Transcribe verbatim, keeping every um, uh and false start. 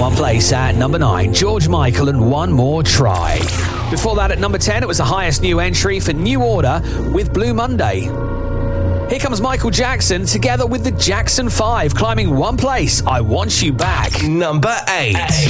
one place at number nine, George Michael and One More Try. Before that, at number ten, it was the highest new entry for New Order with Blue Monday. Here comes Michael Jackson together with the Jackson five, climbing one place, I Want You Back. Number eight.